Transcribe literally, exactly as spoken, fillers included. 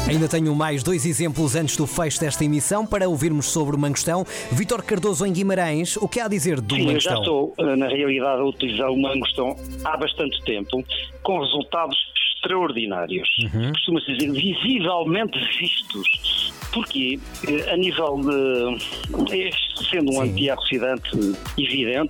Ainda tenho mais dois exemplos antes do fecho desta emissão para ouvirmos sobre o mangostão. Vítor Cardoso em Guimarães, o que há a dizer do Sim, mangostão? eu já estou, na realidade, a utilizar o mangostão há bastante tempo, com resultados extraordinários. Uhum. Costuma-se dizer visivelmente vistos. Porque, a nível de... Este sendo um Sim. antioxidante evidente,